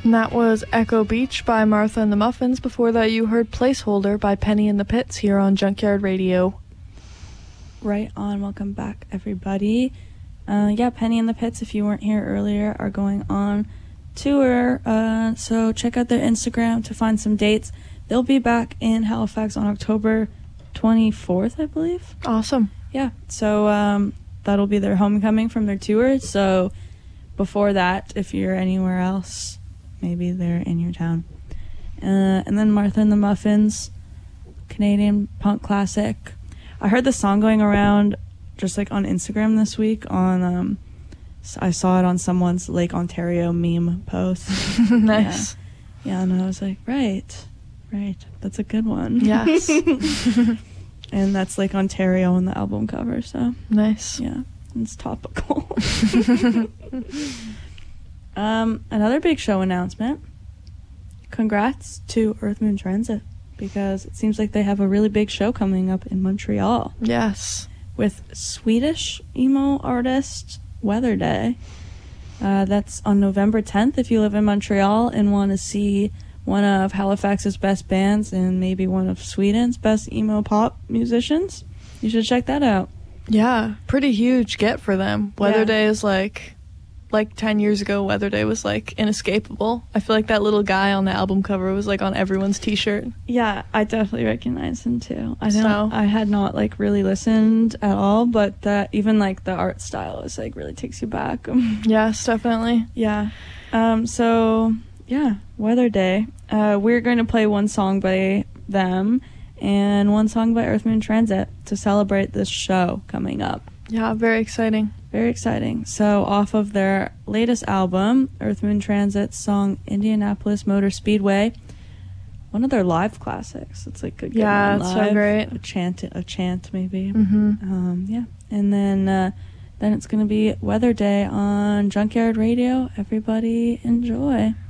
And that was Echo Beach by Martha and the Muffins. Before that, you heard Placeholder by Penny and the Pits here on Junkyard Radio. Right on. Welcome back, everybody. Penny and the Pits, if you weren't here earlier, are going on tour. So check out their Instagram to find some dates. They'll be back in Halifax on October 24th, I believe. Awesome. Yeah. So that'll be their homecoming from their tour. So before that, if you're anywhere else, maybe they're in your town. And then Martha and the Muffins, Canadian punk classic. I heard the song going around just like on Instagram this week on I saw it on someone's Lake Ontario meme post. Nice. Yeah, and I was like, right, that's a good one. Yes. And that's Lake Ontario on the album cover, so nice. Yeah, it's topical. Another big show announcement. Congrats to Earth Moon Transit, because it seems like they have a really big show coming up in Montreal. Yes. With Swedish emo artist Weather Day. That's on November 10th. If you live in Montreal and want to see one of Halifax's best bands and maybe one of Sweden's best emo pop musicians, you should check that out. Yeah, pretty huge get for them. Weather Day is like 10 years ago, Weather Day was like inescapable. I feel like that little guy on the album cover was like on everyone's t-shirt. Yeah, I definitely recognize him too. I had not like really listened at all, but that even like the art style is like really takes you back. Yes, definitely. Yeah. Weather Day. We're going to play one song by them and one song by Earth Moon Transit to celebrate this show coming up. Yeah, very exciting. Very exciting. So off of their latest album, Earth Moon Transit's song Indianapolis Motor Speedway, one of their live classics. It's like a good one it's live. So great. A chant maybe. Mm-hmm. And then it's going to be Weather Day on Junkyard Radio. Everybody enjoy.